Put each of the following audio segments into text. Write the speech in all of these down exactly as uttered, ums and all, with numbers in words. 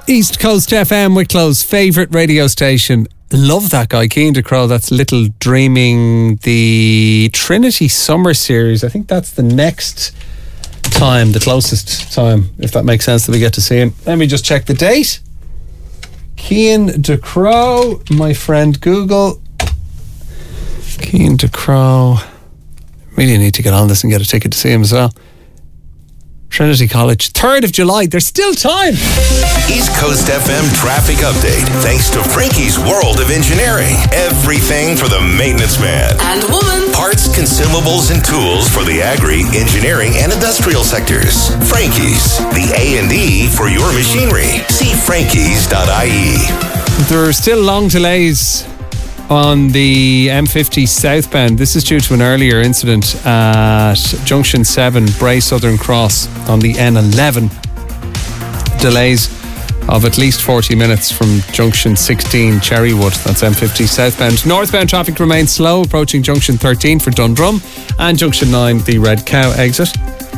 East Coast F M, Wicklow's favourite radio station. Love that guy, Cian de Crow. That's Little Dreaming, the Trinity Summer Series. I think that's the next time, the closest time, if that makes sense, that we get to see him. Let me just check the date. Cian de Crow, my friend Google. Cian de Crow. Really need to get on this and get a ticket to see him as well. Trinity College, third of July. There's still time. East Coast F M traffic update, thanks to Frankie's World of Engineering. Everything for the maintenance man and woman. Parts, consumables, and tools for the agri, engineering, and industrial sectors. Frankie's, the A and E for your machinery. See frankies dot I E. There are still long delays on the M fifty southbound. This is due to an earlier incident at Junction seven, Bray Southern Cross on the N eleven. Delays of at least forty minutes from Junction sixteen, Cherrywood. That's M fifty southbound. Northbound traffic remains slow approaching Junction thirteen for Dundrum and Junction nine, the Red Cow exit.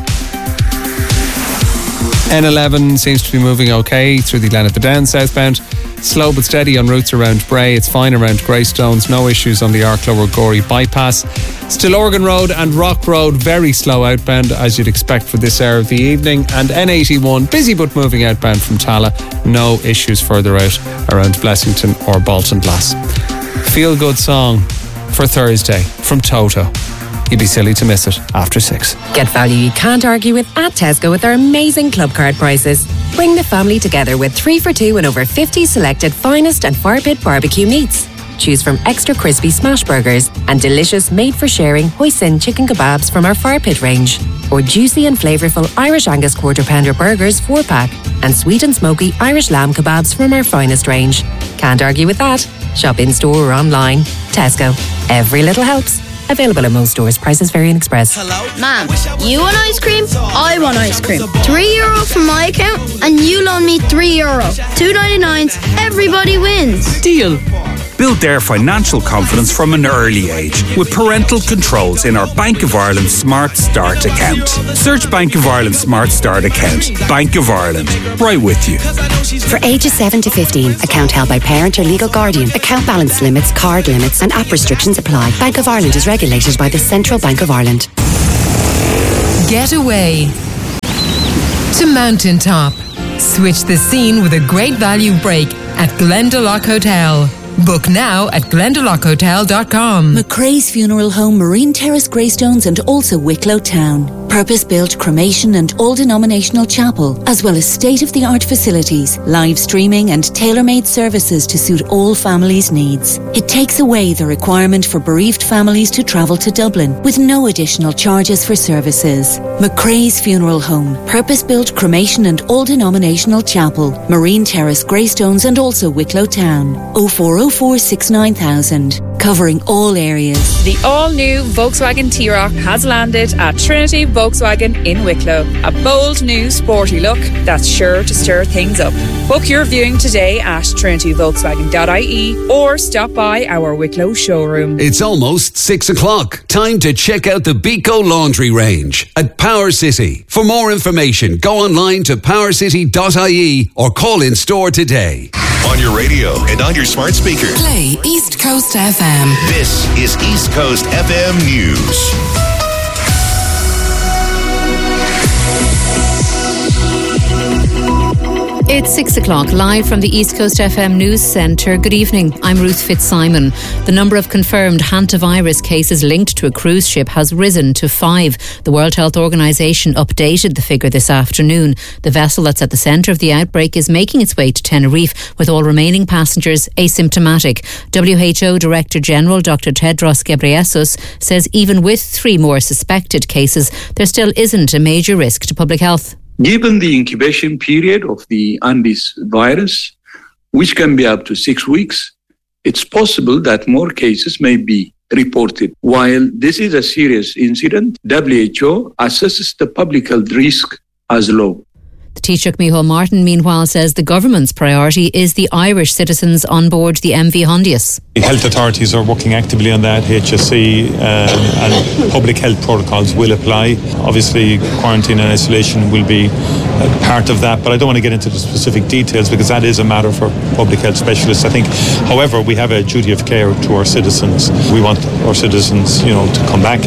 N eleven seems to be moving okay through the Glen at the Down southbound. Slow but steady on routes around Bray. It's fine around Greystones. No issues on the Arklow or Gorey bypass. Still Organ Road and Rock Road, very slow outbound as you'd expect for this hour of the evening. And N eighty-one, busy but moving outbound from Tala. No issues further out around Blessington or Bolton Glass. Feel good song for Thursday from Toto. You'd be silly to miss it after six. Get value you can't argue with at Tesco with our amazing club card prices. Bring the family together with three for two and over fifty selected finest and fire pit barbecue meats. Choose from extra crispy smash burgers and delicious made-for-sharing hoisin chicken kebabs from our fire pit range. Or juicy and flavourful Irish Angus quarter pounder burgers four pack and sweet and smoky Irish lamb kebabs from our finest range. Can't argue with that. Shop in store or online. Tesco. Every little helps. Available in most stores. Prices vary in Express. Ma'am, you want ice cream? I want ice cream. Three euro from my account and you loan me three euro. Two ninety-nines. Everybody wins. Deal. Build their financial confidence from an early age with parental controls in our Bank of Ireland Smart Start account. Search Bank of Ireland Smart Start account. Bank of Ireland. Right with you. For ages seven to fifteen, account held by parent or legal guardian. Account balance limits, card limits and app restrictions apply. Bank of Ireland is regulated by the Central Bank of Ireland. Get away to Mountaintop. Switch the scene with a great value break at Glendalough Hotel. Book now at glendalough hotel dot com. McCrae's Funeral Home, Marine Terrace, Greystones and also Wicklow Town. Purpose-built cremation and all-denominational chapel, as well as state-of-the-art facilities, live streaming and tailor-made services to suit all families' needs. It takes away the requirement for bereaved families to travel to Dublin with no additional charges for services. McCrae's Funeral Home, purpose-built cremation and all-denominational chapel, Marine Terrace, Greystones and also Wicklow Town. oh four oh four six nine thousand, covering all areas. The all-new Volkswagen T-Roc has landed at Trinity Volkswagen in Wicklow. A bold new sporty look that's sure to stir things up. Book your viewing today at trinity volkswagen dot I E or stop by our Wicklow showroom. It's almost six o'clock. Time to check out the Beco Laundry range at Power City. For more information, go online to power city dot I E or call in store today. On your radio and on your smart speaker. Play East Coast F M. This is East Coast F M News. It's six o'clock, live from the East Coast F M News Centre. Good evening, I'm Ruth Fitzsimon. The number of confirmed hantavirus cases linked to a cruise ship has risen to five. The World Health Organisation updated the figure this afternoon. The vessel that's at the centre of the outbreak is making its way to Tenerife, with all remaining passengers asymptomatic. W H O Director General Doctor Tedros Ghebreyesus says even with three more suspected cases, there still isn't a major risk to public health. Given the incubation period of the Andes virus, which can be up to six weeks, it's possible that more cases may be reported. While this is a serious incident, W H O assesses the public health risk as low. The Taoiseach Micheál Martin, meanwhile, says the government's priority is the Irish citizens on board the M V Hondius. The health authorities are working actively on that. H S C um, and public health protocols will apply. Obviously, quarantine and isolation will be uh, part of that, but I don't want to get into the specific details because that is a matter for public health specialists. I think, however, we have a duty of care to our citizens. We want our citizens, you know, to come back.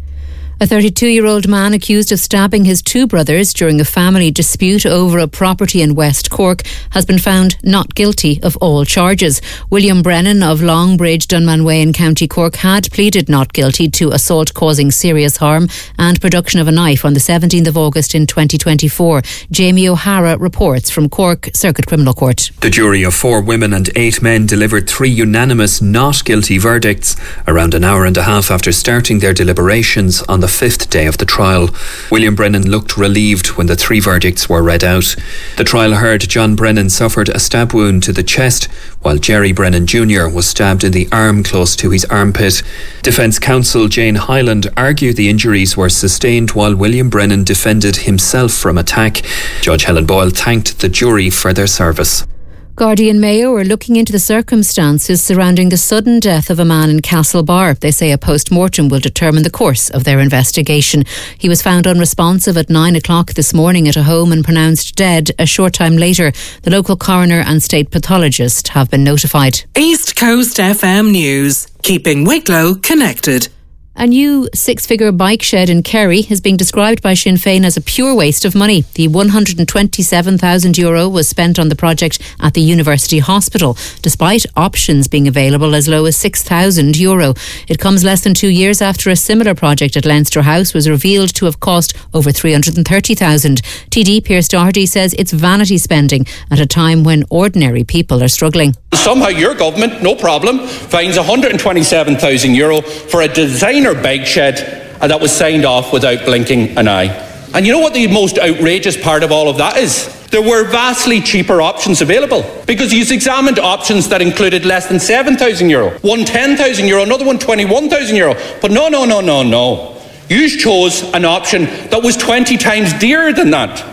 A thirty-two-year-old man accused of stabbing his two brothers during a family dispute over a property in West Cork has been found not guilty of all charges. William Brennan of Longbridge, Dunmanway in County Cork had pleaded not guilty to assault causing serious harm and production of a knife on the seventeenth of August in twenty twenty-four. Jamie O'Hara reports from Cork Circuit Criminal Court. The jury of four women and eight men delivered three unanimous not guilty verdicts around an hour and a half after starting their deliberations on the fifth day of the trial. William Brennan looked relieved when the three verdicts were read out. The trial heard John Brennan suffered a stab wound to the chest, while Jerry Brennan Junior was stabbed in the arm close to his armpit. Defence counsel Jane Hyland argued the injuries were sustained while William Brennan defended himself from attack. Judge Helen Boyle thanked the jury for their service. Gardaí and Mayo are looking into the circumstances surrounding the sudden death of a man in Castlebar. They say a post-mortem will determine the course of their investigation. He was found unresponsive at nine o'clock this morning at a home and pronounced dead a short time later. The local coroner and state pathologist have been notified. East Coast F M News, keeping Wicklow connected. A new six-figure bike shed in Kerry is being described by Sinn Féin as a pure waste of money. The one hundred twenty-seven thousand euro was spent on the project at the University Hospital, despite options being available as low as six thousand euro. It comes less than two years after a similar project at Leinster House was revealed to have cost over three hundred thirty thousand. T D Pierce Doherty says it's vanity spending at a time when ordinary people are struggling. Somehow your government, no problem, finds one hundred twenty-seven thousand euro for a designer bike shed and that was signed off without blinking an eye. And you know what the most outrageous part of all of that is? There were vastly cheaper options available because you've examined options that included less than seven thousand euro, one ten thousand euro, another one twenty-one thousand euro. But no, no, no, no, no. You chose an option that was twenty times dearer than that.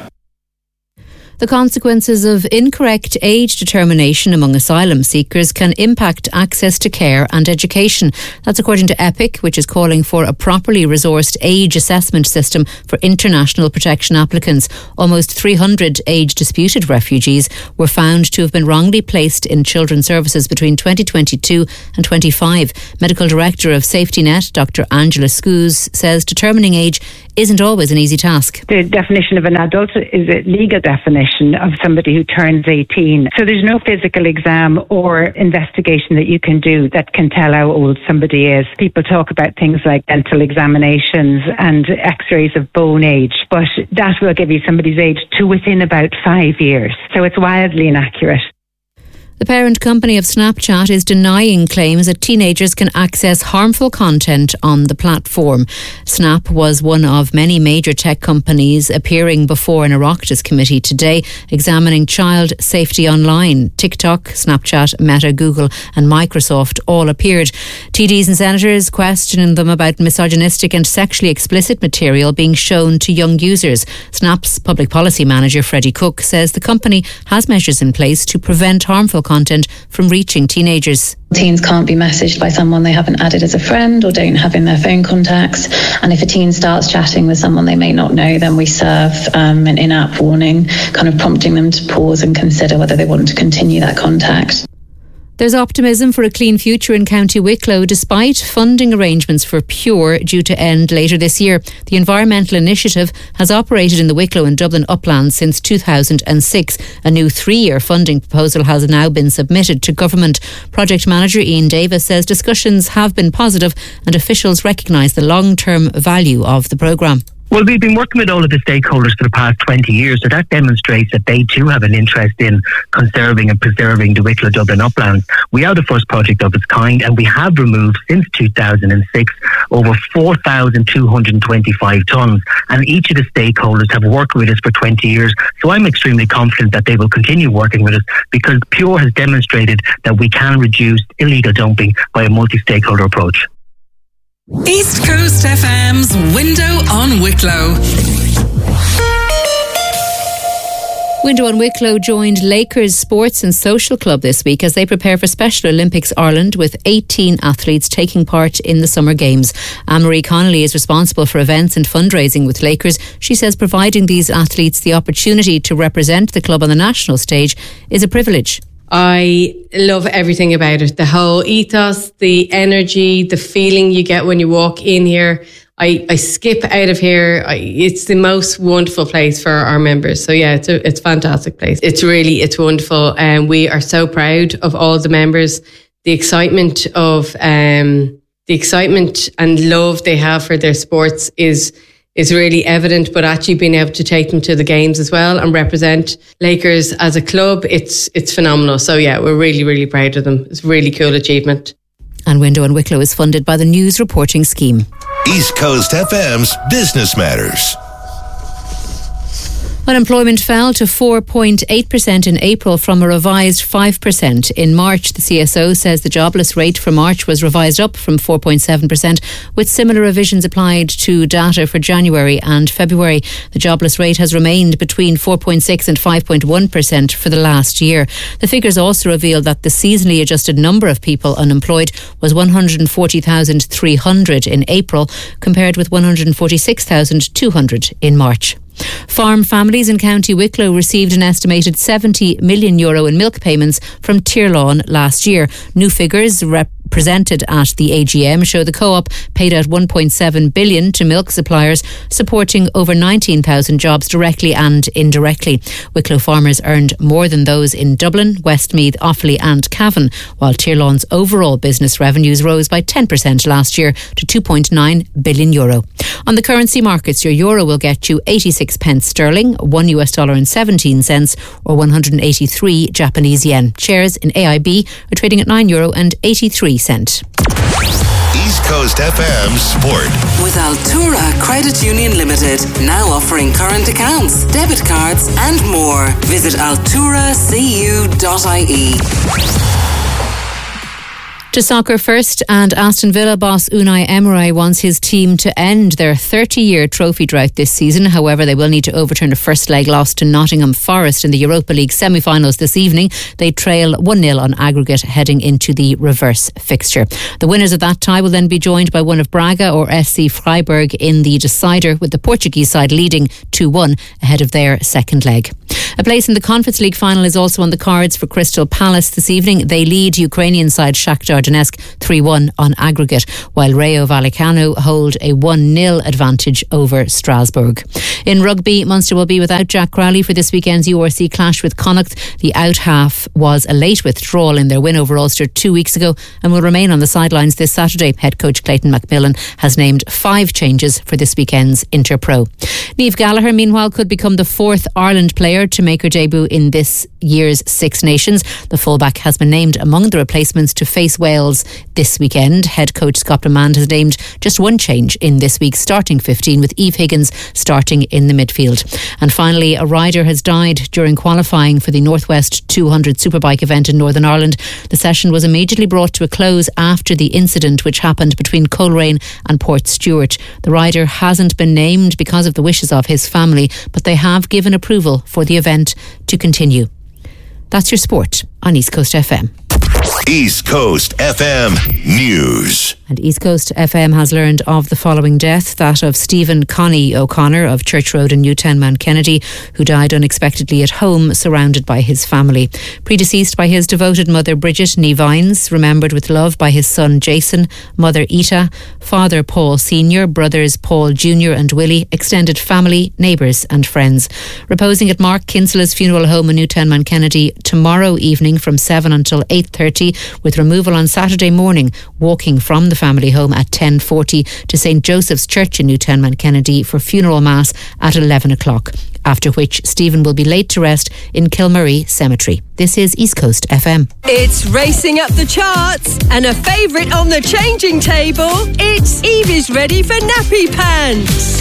The consequences of incorrect age determination among asylum seekers can impact access to care and education. That's according to EPIC, which is calling for a properly resourced age assessment system for international protection applicants. Almost three hundred age-disputed refugees were found to have been wrongly placed in children's services between twenty twenty-two and twenty-five. Medical Director of Safety Net, Doctor Angela Scoos, says determining age isn't always an easy task. The definition of an adult is a legal definition of somebody who turns eighteen. So there's no physical exam or investigation that you can do that can tell how old somebody is. People talk about things like dental examinations and x-rays of bone age, but that will give you somebody's age to within about five years. So it's wildly inaccurate. The parent company of Snapchat is denying claims that teenagers can access harmful content on the platform. Snap was one of many major tech companies appearing before an Oireachtas committee today examining child safety online. TikTok, Snapchat, Meta, Google and Microsoft all appeared. T Ds and senators questioning them about misogynistic and sexually explicit material being shown to young users. Snap's public policy manager Freddie Cook says the company has measures in place to prevent harmful content from reaching teenagers. Teens can't be messaged by someone they haven't added as a friend or don't have in their phone contacts. And if a teen starts chatting with someone they may not know, then we serve um, an in-app warning, kind of prompting them to pause and consider whether they want to continue that contact. There's optimism for a clean future in County Wicklow despite funding arrangements for Pure due to end later this year. The environmental initiative has operated in the Wicklow and Dublin uplands since two thousand six. A new three-year funding proposal has now been submitted to government. Project manager Ian Davis says discussions have been positive and officials recognise the long-term value of the programme. Well, we've been working with all of the stakeholders for the past twenty years, so that demonstrates that they too have an interest in conserving and preserving the Wicklow Dublin uplands. We are the first project of its kind, and we have removed since two thousand six over four thousand two hundred twenty-five tonnes, and each of the stakeholders have worked with us for twenty years, so I'm extremely confident that they will continue working with us because Pure has demonstrated that we can reduce illegal dumping by a multi-stakeholder approach. East Coast F M's Window on Wicklow. Window and Wicklow joined Lakers Sports and Social Club this week as they prepare for Special Olympics Ireland, with eighteen athletes taking part in the Summer Games. Anne-Marie Connolly is responsible for events and fundraising with Lakers. She says providing these athletes the opportunity to represent the club on the national stage is a privilege. I love everything about it. The whole ethos, the energy, the feeling you get when you walk in here. I, I skip out of here. I, it's the most wonderful place for our members. So yeah, it's a it's a fantastic place. It's really, it's wonderful. And we are so proud of all the members, the excitement of, um, the excitement and love they have for their sports is, is really evident, but actually being able to take them to the games as well and represent Lakers as a club, it's, it's phenomenal. So yeah, we're really, really proud of them. It's a really cool achievement. And Window and Wicklow is funded by the News Reporting Scheme. East Coast F M's Business Matters. Unemployment fell to four point eight percent in April from a revised five percent in March. The C S O says the jobless rate for March was revised up from four point seven percent, with similar revisions applied to data for January and February. The jobless rate has remained between four point six and five point one percent for the last year. The figures also reveal that the seasonally adjusted number of people unemployed was one hundred forty thousand three hundred in April, compared with one hundred forty-six thousand two hundred in March. Farm families in County Wicklow received an estimated seventy million euro in milk payments from Tirlawn last year. New figures rep- presented at the A G M show the co-op paid out one point seven billion to milk suppliers, supporting over nineteen thousand jobs directly and indirectly. Wicklow farmers earned more than those in Dublin, Westmeath, Offaly and Cavan, while Tirlawn's overall business revenues rose by ten percent last year to two point nine billion euro. On the currency markets, your euro will get you eighty-six pence sterling, one U S dollar and seventeen cents, or one hundred eighty-three Japanese yen. Shares in A I B are trading at nine euro and eighty-three cents. East Coast F M Sport. With Altura Credit Union Limited, now offering current accounts, debit cards and more. Visit altura c u dot i e. To soccer first, and Aston Villa boss Unai Emery wants his team to end their thirty-year trophy drought this season. However, they will need to overturn a first leg loss to Nottingham Forest in the Europa League semi-finals this evening. They trail one nil on aggregate heading into the reverse fixture. The winners of that tie will then be joined by one of Braga or S C Freiburg in the decider, with the Portuguese side leading two one ahead of their second leg. A place in the Conference League final is also on the cards for Crystal Palace this evening. They lead Ukrainian side Shakhtar Donetsk three one on aggregate, while Rayo Vallecano hold a one nil advantage over Strasbourg. In rugby, Munster will be without Jack Crowley for this weekend's U R C clash with Connacht. The out half was a late withdrawal in their win over Ulster two weeks ago and will remain on the sidelines this Saturday. Head coach Clayton McMillan has named five changes for this weekend's Interpro. Niamh Gallagher, meanwhile, could become the fourth Ireland player to make her debut in this year's Six Nations. The fullback has been named among the replacements to face Wales this weekend. Head coach Scott Demand has named just one change in this week's starting fifteen, with Eve Higgins starting in the midfield. And finally, a rider has died during qualifying for the Northwest two hundred Superbike event in Northern Ireland. The session was immediately brought to a close after the incident which happened between Coleraine and Port Stewart. The rider hasn't been named because of the wishes of his family, but they have given approval for the event to continue. That's your sport on East Coast F M. East Coast F M News. And East Coast F M has learned of the following death, that of Stephen Connie O'Connor of Church Road in Newtown Kennedy, who died unexpectedly at home, surrounded by his family. Predeceased by his devoted mother Bridget Nevines, remembered with love by his son Jason, mother Ita, father Paul Senior, brothers Paul Junior and Willie, extended family, neighbours and friends. Reposing at Mark Kinsella's funeral home in Newtown Kennedy tomorrow evening from seven until eight thirty, with removal on Saturday morning, walking from the family home at ten forty to Saint Joseph's Church in Newtown Kennedy for funeral mass at eleven o'clock, after which Stephen will be laid to rest in Kilmurray Cemetery. This is East Coast F M. It's racing up the charts and a favourite on the changing table. It's Evie's ready for nappy pants.